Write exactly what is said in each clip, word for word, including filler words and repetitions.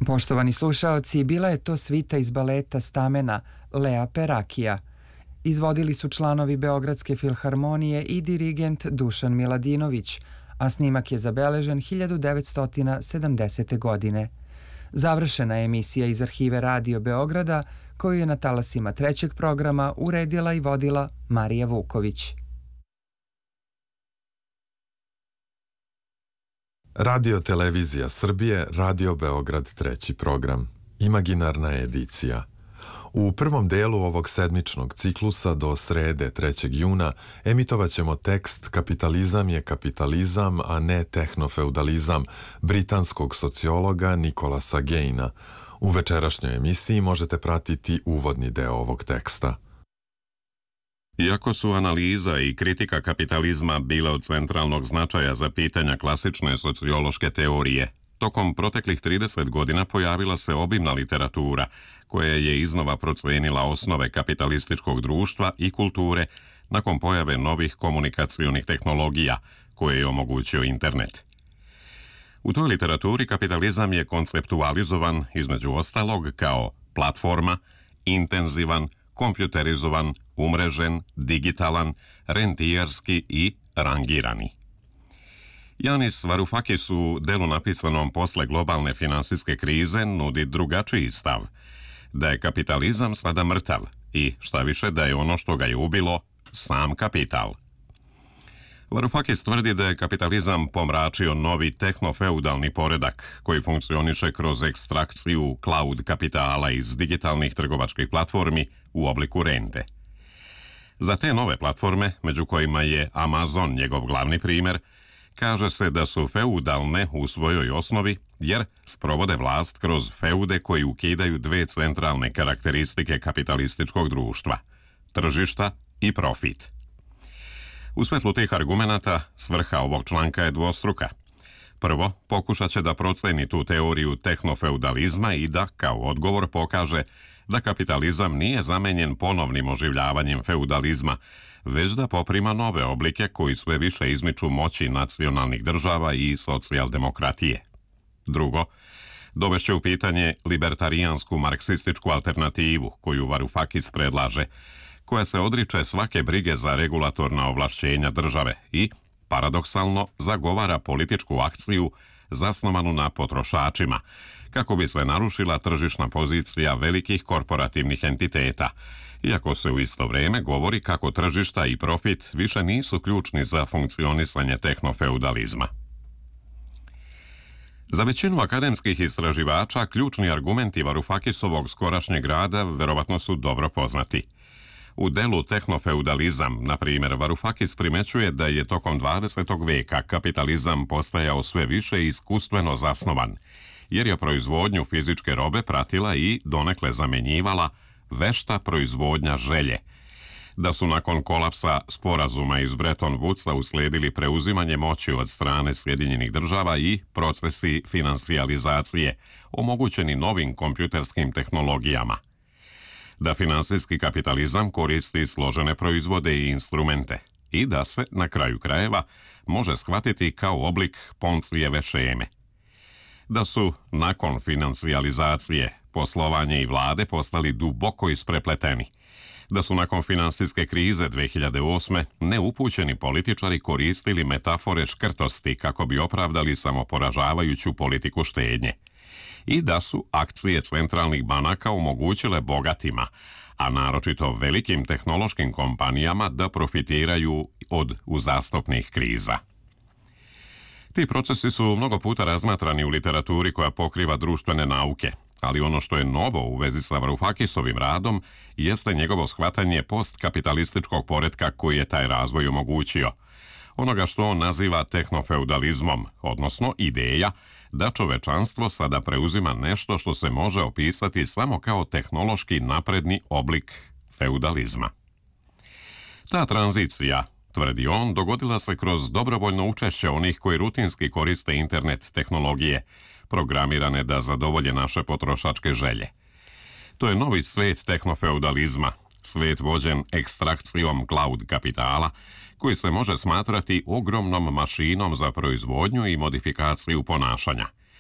Poštovani slušaoci, bila je to svita iz baleta Stamena Lea Perakija. Izvodili su članovi Beogradske filharmonije i dirigent Dušan Miladinović, a snimak je zabeležen hiljadu devetsto sedamdesete. godine. Završena je emisija iz arhive Radio Beograda, koju je na talasima trećeg programa uredila i vodila Marija Vuković. Radio Televizija Srbije, Radio Beograd treći program. Imaginarna edicija. U prvom delu ovog sedmičnog ciklusa do srede trećeg juna emitovat ćemo tekst Kapitalizam je kapitalizam, a ne tehnofeudalizam britanskog sociologa Nikolasa Gejna. U večerašnjoj emisiji možete pratiti uvodni deo ovog teksta. Iako su analiza i kritika kapitalizma bile od centralnog značaja za pitanja klasične sociološke teorije, tokom proteklih trideset godina pojavila se obimna literatura koja je iznova procenila osnove kapitalističkog društva i kulture nakon pojave novih komunikacionih tehnologija koje je omogućio internet. U toj literaturi kapitalizam je konceptualizovan između ostalog kao platforma, intenzivan, kompjuterizovan, umrežen, digitalan, rentijerski i rangirani. Janis Varoufakis u delu napisanom posle globalne finansijske krize nudi drugačiji stav, da je kapitalizam sada mrtav i, šta više, da je ono što ga je ubilo sam kapital. Varoufakis tvrdi da je kapitalizam pomračio novi tehnofeudalni poredak koji funkcioniše kroz ekstrakciju cloud kapitala iz digitalnih trgovačkih platformi u obliku rente. Za te nove platforme, među kojima je Amazon njegov glavni primer, kaže se da su feudalne u svojoj osnovi jer sprovode vlast kroz feude koji ukidaju dve centralne karakteristike kapitalističkog društva – tržišta i profit. U svetlu tih argumenata svrha ovog članka je dvostruka. Prvo, pokušat će da proceni tu teoriju tehnofeudalizma i da, kao odgovor, pokaže da kapitalizam nije zamenjen ponovnim oživljavanjem feudalizma, već da poprima nove oblike koji sve više izmiču moći nacionalnih država i socijaldemokratije. Drugo, dovešće u pitanje libertarijansku marksističku alternativu koju Varoufakis predlaže, koja se odriče svake brige za regulatorna ovlašćenja države i, paradoksalno, zagovara političku akciju zasnovanu na potrošačima, kako bi se narušila tržišna pozicija velikih korporativnih entiteta, iako se u isto vrijeme govori kako tržišta i profit više nisu ključni za funkcionisanje tehnofeudalizma. Za većinu akademskih istraživača ključni argumenti Varoufakisovog skorašnjeg rada verovatno su dobro poznati. U delu tehnofeudalizam, na primjer, Varoufakis primećuje da je tokom dvadesetog veka kapitalizam postajao sve više iskustveno zasnovan, jer je proizvodnju fizičke robe pratila i donekle zamjenjivala vešta proizvodnja želje, da su nakon kolapsa sporazuma iz Bretton Woodsa uslijedili preuzimanje moći od strane Sjedinjenih država i procesi finansijalizacije, omogućeni novim kompjuterskim tehnologijama, da finansijski kapitalizam koristi složene proizvode i instrumente i da se, na kraju krajeva, može shvatiti kao oblik Poncijeve šeme. Da su, nakon finansijalizacije, poslovanje i vlade postali duboko isprepleteni, da su nakon finansijske krize dve hiljade osme neupućeni političari koristili metafore škrtosti kako bi opravdali samoporažavajuću politiku štednje, i da su akcije centralnih banaka omogućile bogatima, a naročito velikim tehnološkim kompanijama, da profitiraju od uzastopnih kriza. Ti procesi su mnogo puta razmatrani u literaturi koja pokriva društvene nauke, ali ono što je novo u vezi sa Varoufakisovim radom jeste njegovo shvatanje postkapitalističkog poretka koji je taj razvoj omogućio, onoga što on naziva tehnofeudalizmom, odnosno ideja da čovečanstvo sada preuzima nešto što se može opisati samo kao tehnološki napredni oblik feudalizma. Ta tranzicija, tvrdi on, dogodila se kroz dobrovoljno učešće onih koji rutinski koriste internet tehnologije, programirane da zadovolje naše potrošačke želje. To je novi svet tehnofeudalizma, svet vođen ekstrakcijom cloud kapitala, koji se može smatrati ogromnom mašinom za proizvodnju i modifikaciju ponašanja.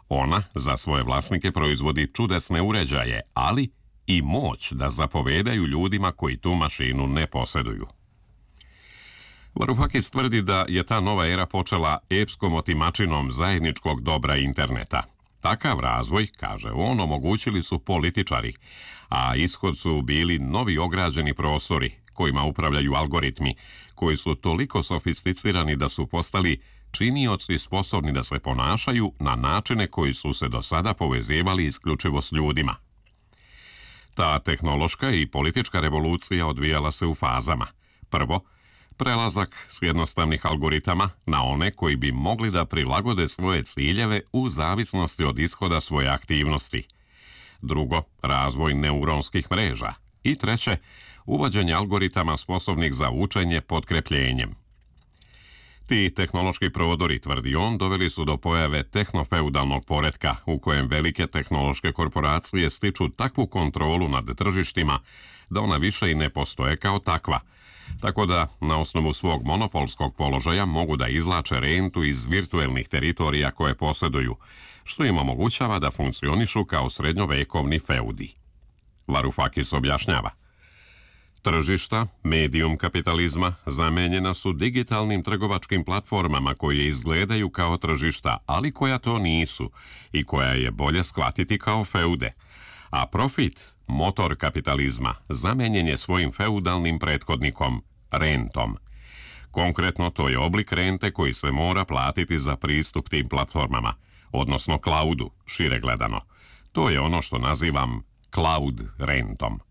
Ona za svoje vlasnike proizvodi čudesne uređaje, ali i moć da zapovedaju ljudima koji tu mašinu ne posjeduju. Varoufakis tvrdi da je ta nova era počela epskom otimačinom zajedničkog dobra interneta. Takav razvoj, kaže on, omogućili su političari, a ishod su bili novi ograđeni prostori kojima upravljaju algoritmi, koji su toliko sofisticirani da su postali činioci sposobni da se ponašaju na načine koji su se do sada povezivali isključivo s ljudima. Ta tehnološka i politička revolucija odvijala se u fazama. Prvo, prelazak s jednostavnih algoritama na one koji bi mogli da prilagode svoje ciljeve u zavisnosti od ishoda svoje aktivnosti. Drugo, razvoj neuronskih mreža. I treće, uvođenje algoritama sposobnih za učenje potkrepljenjem. Ti tehnološki provodori, tvrdi on, doveli su do pojave tehnofeudalnog poretka u kojem velike tehnološke korporacije stiču takvu kontrolu nad tržištima da ona više i ne postoje kao takva, tako da na osnovu svog monopolskog položaja mogu da izvlače rentu iz virtuelnih teritorija koje posjeduju, što im omogućava da funkcionišu kao srednjovekovni feudi. Varoufakis objašnjava. Tržišta, medijum kapitalizma, zamenjena su digitalnim trgovačkim platformama koje izgledaju kao tržišta, ali koja to nisu i koja je bolje shvatiti kao feude. A profit, motor kapitalizma, zamenjen je svojim feudalnim prethodnikom, rentom. Konkretno, to je oblik rente koji se mora platiti za pristup tim platformama, odnosno cloudu, šire gledano. To je ono što nazivam cloud rentom.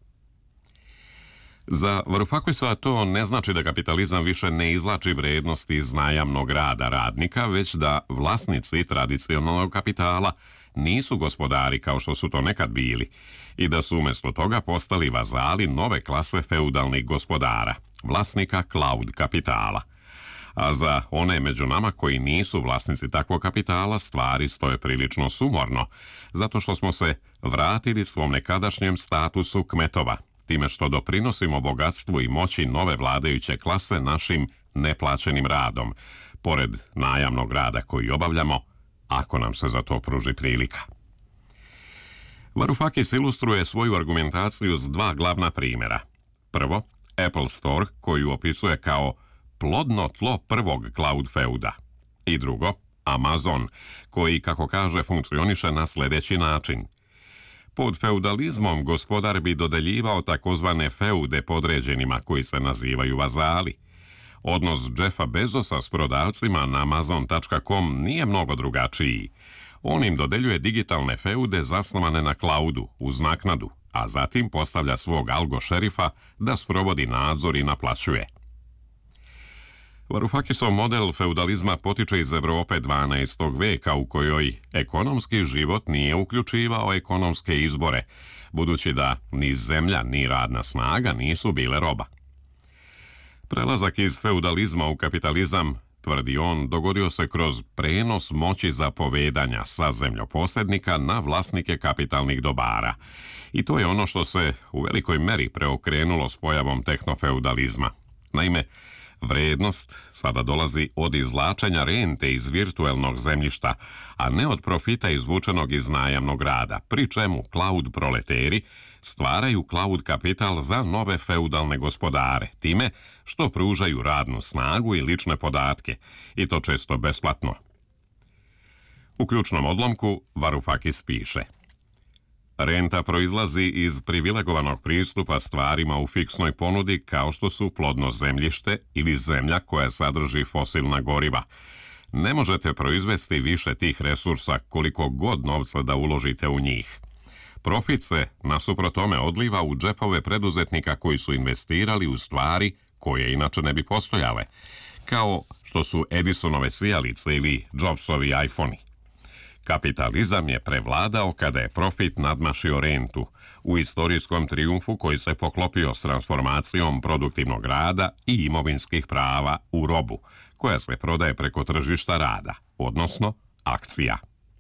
Za Varoufakisa to ne znači da kapitalizam više ne izvlači vrednosti iz najamnog rada radnika, već da vlasnici tradicionalnog kapitala nisu gospodari kao što su to nekad bili i da su umjesto toga postali vazali nove klase feudalnih gospodara, vlasnika cloud kapitala. A za one među nama koji nisu vlasnici takvog kapitala stvari stoje prilično sumorno, zato što smo se vratili svom nekadašnjem statusu kmetova, time što doprinosimo bogatstvu i moći nove vladajuće klase našim neplaćenim radom, pored najamnog rada koji obavljamo, ako nam se za to pruži prilika. Varoufakis ilustruje svoju argumentaciju s dva glavna primjera. Prvo, Apple Store, koju opisuje kao plodno tlo prvog cloud feuda. I drugo, Amazon, koji, kako kaže, funkcioniše na sljedeći način. Pod feudalizmom gospodar bi dodeljivao takozvane feude podređenima koji se nazivaju vazali. Odnos Jeffa Bezosa s prodavcima na amazon tačka com nije mnogo drugačiji. On im dodeljuje digitalne feude zasnovane na cloudu uz naknadu, a zatim postavlja svog algo šerifa da sprovodi nadzor i naplaćuje. Varoufakisov model feudalizma potiče iz Evrope dvanaestog veka u kojoj ekonomski život nije uključivao ekonomske izbore, budući da ni zemlja ni radna snaga nisu bile roba. Prelazak iz feudalizma u kapitalizam, tvrdi on, dogodio se kroz prenos moći zapovedanja sa zemljoposjednika na vlasnike kapitalnih dobara. I to je ono što se u velikoj meri preokrenulo s pojavom tehnofeudalizma. Naime, vrednost sada dolazi od izvlačenja rente iz virtuelnog zemljišta, a ne od profita izvučenog iz najamnog rada, pri čemu cloud proleteri stvaraju cloud kapital za nove feudalne gospodare, time što pružaju radnu snagu i lične podatke, i to često besplatno. U ključnom odlomku Varoufakis piše: renta proizlazi iz privilegovanog pristupa stvarima u fiksnoj ponudi kao što su plodno zemljište ili zemlja koja sadrži fosilna goriva. Ne možete proizvesti više tih resursa koliko god novca da uložite u njih. Profit se, nasuprot tome, odliva u džepove preduzetnika koji su investirali u stvari koje inače ne bi postojale, kao što su Edisonove sijalice ili Jobsovi iPhone-i. Kapitalizam je prevladao kada je profit nadmašio rentu, u istorijskom trijumfu koji se poklopio s transformacijom produktivnog rada i imovinskih prava u robu, koja se prodaje preko tržišta rada, odnosno akcija.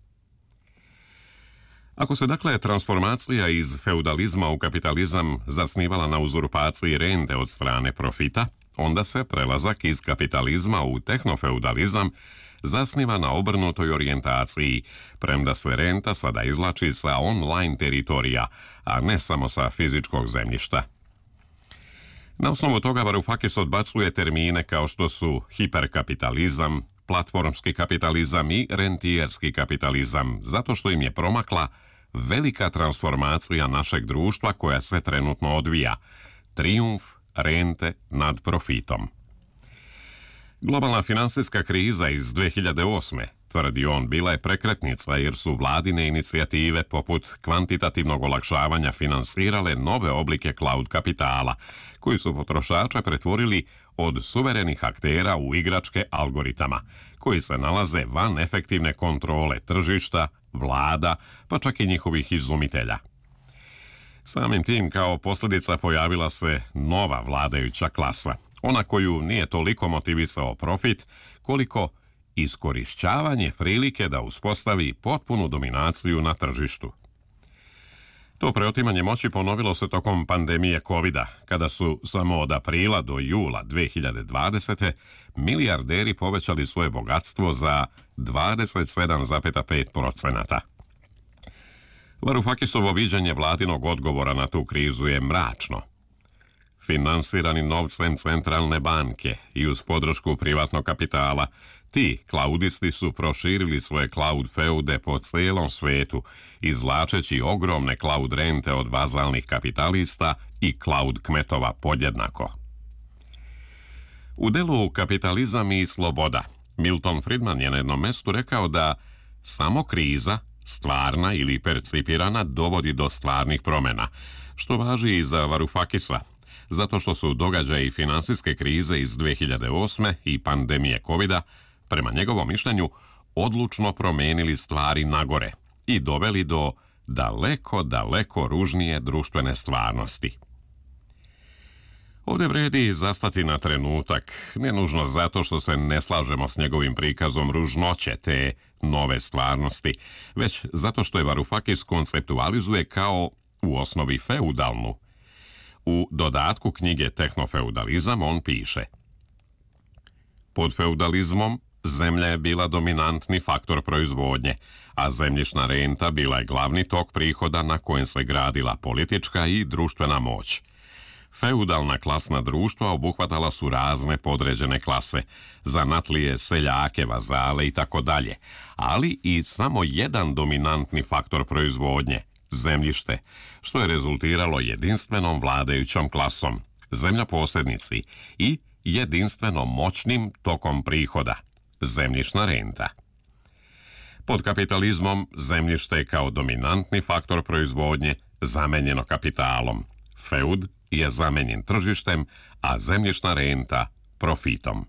Ako se dakle transformacija iz feudalizma u kapitalizam zasnivala na uzurpaciji rente od strane profita, onda se prelazak iz kapitalizma u tehnofeudalizam zasniva na obrnutoj orijentaciji, premda se renta sada izvlači sa online teritorija, a ne samo sa fizičkog zemljišta. Na osnovu toga Varoufakis odbacuje termine kao što su hiperkapitalizam, platformski kapitalizam i rentijerski kapitalizam, zato što im je promakla velika transformacija našeg društva koja se trenutno odvija, trijumf rente nad profitom. Globalna finansijska kriza iz dve hiljade osme, tvrdi on, bila je prekretnica jer su vladine inicijative poput kvantitativnog olakšavanja finansirale nove oblike cloud kapitala, koji su potrošače pretvorili od suverenih aktera u igračke algoritama, koji se nalaze van efektivne kontrole tržišta, vlada, pa čak i njihovih izumitelja. Samim tim kao posljedica pojavila se nova vladajuća klasa, ona koju nije toliko motivisao profit, koliko iskorišćavanje prilike da uspostavi potpunu dominaciju na tržištu. To preotimanje moći ponovilo se tokom pandemije kovida, kada su samo od aprila do jula dve hiljade dvadesete. milijarderi povećali svoje bogatstvo za dvadeset sedam zarez pet posto. Varoufakisovo viđenje vladinog odgovora na tu krizu je mračno. Finansirani novcem centralne banke i uz podršku privatnog kapitala, ti klaudisti su proširili svoje cloud feude po celom svetu, izvlačeći ogromne cloud rente od vazalnih kapitalista i cloud kmetova podjednako. U delu Kapitalizam i sloboda, Milton Friedman je na jednom mestu rekao da samo kriza, stvarna ili percipirana, dovodi do stvarnih promjena, što važi i za Varoufakisa, zato što su događaji finansijske krize iz dve hiljade osme i pandemije kovida, prema njegovom mišljenju, odlučno promenili stvari nagore i doveli do daleko, daleko ružnije društvene stvarnosti. Ovdje vredi zastati na trenutak, ne nužno zato što se ne slažemo s njegovim prikazom ružnoće te nove stvarnosti, već zato što je Varoufakis konceptualizuje kao u osnovi feudalnu. U dodatku knjige Tehnofeudalizam on piše: pod feudalizmom zemlja je bila dominantni faktor proizvodnje, a zemljišna renta bila je glavni tok prihoda na kojem se gradila politička i društvena moć. Feudalna klasna društva obuhvatala su razne podređene klase, zanatlije, seljake, vazale i tako dalje, ali i samo jedan dominantni faktor proizvodnje, zemljište, što je rezultiralo jedinstvenom vladajućom klasom, zemljoposjednici, i jedinstveno moćnim tokom prihoda, zemljišna renta. Pod kapitalizmom zemljište je kao dominantni faktor proizvodnje zamenjeno kapitalom, feud je zamenjen tržištem, a zemljišna renta profitom.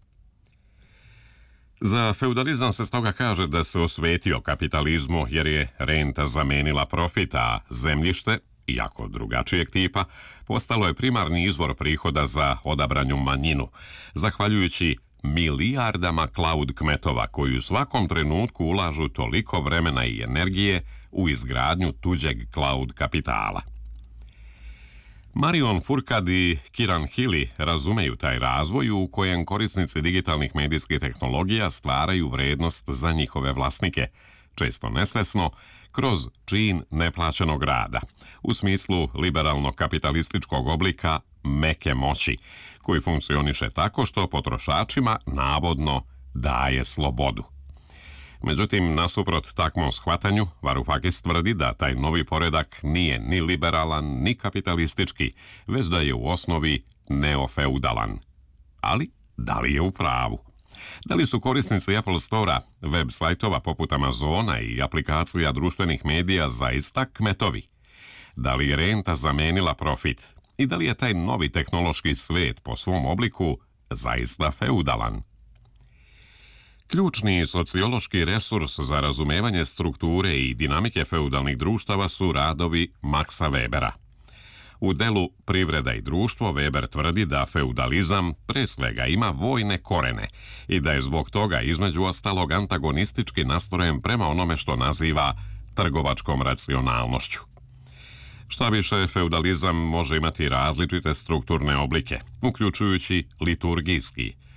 Za feudalizam se stoga kaže da se osvetio kapitalizmu jer je renta zamenila profit, a zemljište, iako drugačijeg tipa, postalo je primarni izvor prihoda za odabranju manjinu, zahvaljujući milijardama cloud kmetova koji u svakom trenutku ulažu toliko vremena i energije u izgradnju tuđeg cloud kapitala. Marion Fourcade i Kiran Hilly razumeju taj razvoj u kojem korisnici digitalnih medijskih tehnologija stvaraju vrednost za njihove vlasnike, često nesvesno, kroz čin neplaćenog rada, u smislu liberalno-kapitalističkog oblika meke moći, koji funkcioniše tako što potrošačima navodno daje slobodu. Međutim, nasuprot takvom shvatanju, Varoufakis tvrdi da taj novi poredak nije ni liberalan, ni kapitalistički, već da je u osnovi neofeudalan. Ali, da li je u pravu? Da li su korisnici Apple Store-a, web sajtova poput Amazona i aplikacija društvenih medija zaista kmetovi? Da li je renta zamenila profit? I da li je taj novi tehnološki svet po svom obliku zaista feudalan? Ključni sociološki resurs za razumevanje strukture i dinamike feudalnih društava su radovi Maxa Webera. U delu Privreda i društvo Weber tvrdi da feudalizam pre svega ima vojne korene i da je zbog toga između ostalog antagonistički nastrojen prema onome što naziva trgovačkom racionalnošću. Šta više, feudalizam može imati različite strukturne oblike, uključujući liturgijski,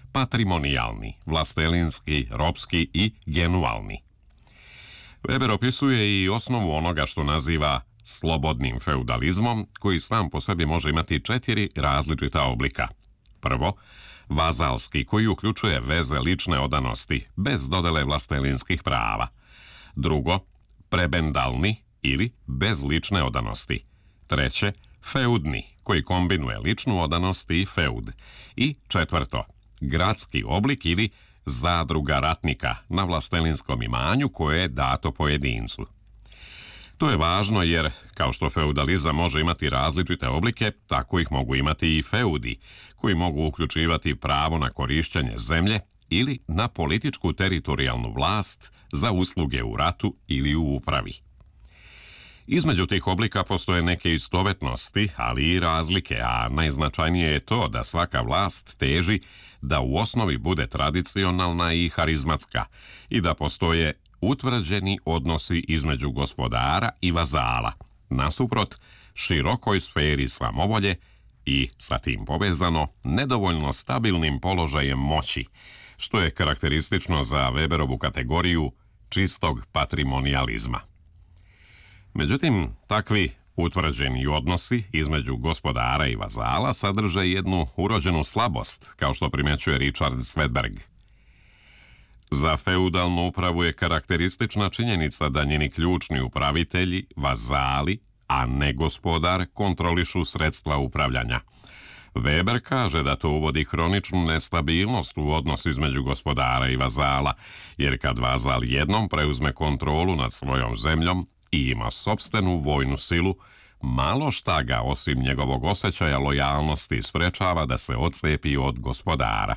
patrimonijalni, vlastelinski, ropski i genualni. Weber opisuje i osnovu onoga što naziva slobodnim feudalizmom, koji sam po sebi može imati četiri različita oblika. Prvo, vazalski, koji uključuje veze lične odanosti, bez dodele vlastelinskih prava. Drugo, prebendalni ili bez lične odanosti. Treće, feudni, koji kombinuje ličnu odanost i feud. I četvrto, gradski oblik ili zadruga ratnika na vlastelinskom imanju koje je dato pojedincu. To je važno jer, kao što feudalizam može imati različite oblike, tako ih mogu imati i feudi, koji mogu uključivati pravo na korišćenje zemlje ili na političku teritorijalnu vlast za usluge u ratu ili u upravi. Između tih oblika postoje neke istovetnosti, ali i razlike, a najznačajnije je to da svaka vlast teži da u osnovi bude tradicionalna i harizmatska i da postoje utvrđeni odnosi između gospodara i vazala, nasuprot širokoj sferi samovolje i, sa tim povezano, nedovoljno stabilnim položajem moći, što je karakteristično za Weberovu kategoriju čistog patrimonializma. Međutim, takvi utvrđeni odnosi između gospodara i vazala sadrže jednu urođenu slabost, kao što primećuje Richard Svedberg. Za feudalnu upravu je karakteristična činjenica da njeni ključni upravitelji, vazali, a ne gospodar, kontrolišu sredstva upravljanja. Weber kaže da to uvodi hroničnu nestabilnost u odnos između gospodara i vazala, jer kad vazal jednom preuzme kontrolu nad svojom zemljom i ima sopstvenu vojnu silu, malo šta ga, osim njegovog osjećaja lojalnosti, sprečava da se odcepi od gospodara.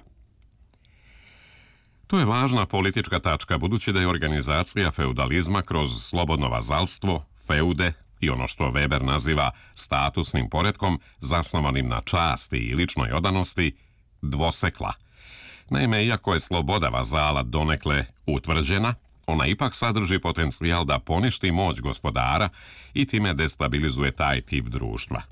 To je važna politička tačka, budući da je organizacija feudalizma kroz slobodno vazalstvo, feude i ono što Weber naziva statusnim poretkom, zasnovanim na časti i ličnoj odanosti, dvosekla. Naime, iako je sloboda vazala donekle utvrđena, ona ipak sadrži potencijal da poništi moć gospodara i time destabilizuje taj tip društva.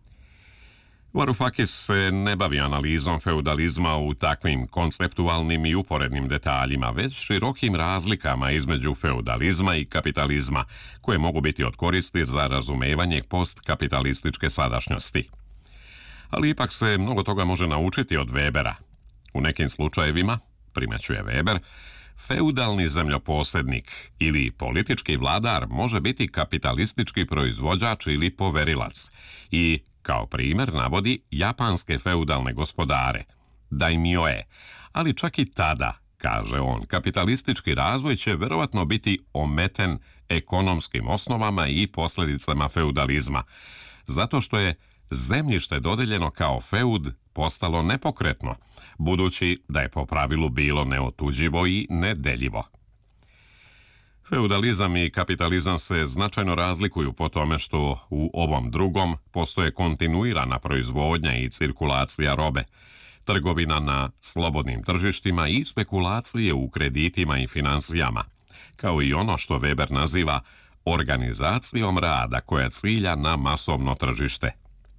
Varoufakis se ne bavi analizom feudalizma u takvim konceptualnim i uporednim detaljima, već širokim razlikama između feudalizma i kapitalizma, koje mogu biti od koristi za razumevanje postkapitalističke sadašnjosti. Ali ipak se mnogo toga može naučiti od Webera. U nekim slučajevima, primećuje Weber, feudalni zemljoposjednik ili politički vladar može biti kapitalistički proizvođač ili poverilac i, kao primjer, navodi japanske feudalne gospodare, daimyoe, ali čak i tada, kaže on, kapitalistički razvoj će verovatno biti ometen ekonomskim osnovama i posljedicama feudalizma, zato što je zemljište dodeljeno kao feud postalo nepokretno, budući da je po pravilu bilo neotuđivo i nedeljivo. Feudalizam i kapitalizam se značajno razlikuju po tome što u ovom drugom postoje kontinuirana proizvodnja i cirkulacija robe, trgovina na slobodnim tržištima i spekulacije u kreditima i financijama, kao i ono što Weber naziva organizacijom rada koja cilja na masovno tržište.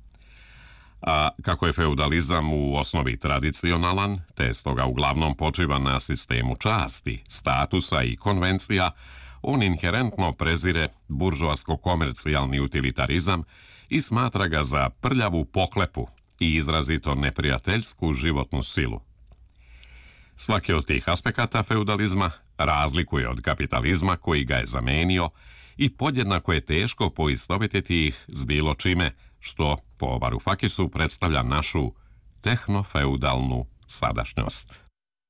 A kako je feudalizam u osnovi tradicionalan, te stoga uglavnom počiva na sistemu časti, statusa i konvencija, on inherentno prezire buržoasko-komercijalni utilitarizam i smatra ga za prljavu poklepu i izrazito neprijateljsku životnu silu. Svaki od tih aspekata feudalizma razlikuje od kapitalizma koji ga je zamenio i podjednako je teško poistovjetiti ih s bilo čime, što po Varoufakisu predstavlja našu tehnofeudalnu sadašnjost.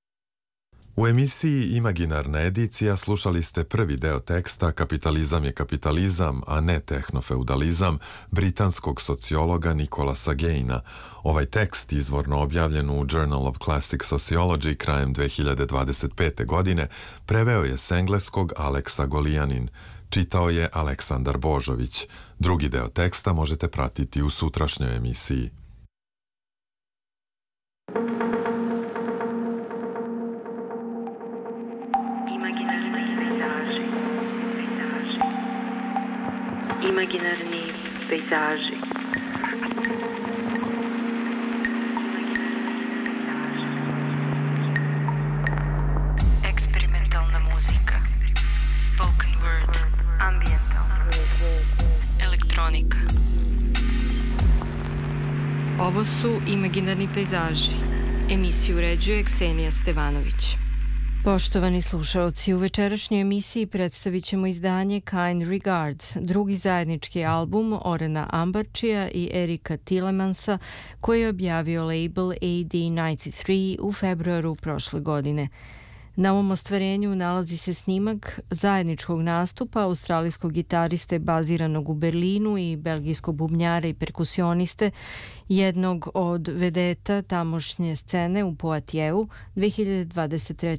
U emisiji Imaginarna edicija slušali ste prvi deo teksta Kapitalizam je kapitalizam, a ne tehnofeudalizam, britanskog sociologa Nicolasa Gaina. Ovaj tekst, izvorno objavljen u Journal of Classic Sociology krajem dve hiljade dvadeset pete. godine, preveo je s engleskog Aleksa Golijanin. Čitao je Aleksandar Božović. Drugi deo teksta možete pratiti u sutrašnjoj emisiji. Imaginarni pejzaži. Ovo su Imaginarni pejzaži. Emisiju uređuje Ksenija Stevanović. Poštovani slušaoci, u večerašnjoj emisiji predstavit ćemo izdanje Kind Regards, drugi zajednički album Orena Ambarčija i Erika Tilemansa, koji je objavio label A D devedeset tri u februaru prošle godine. Na ovom ostvarenju nalazi se snimak zajedničkog nastupa australijskog gitariste baziranog u Berlinu i belgijskog bubnjara i perkusioniste, jednog od vedeta tamošnje scene u Poitiers dve hiljade dvadeset treće.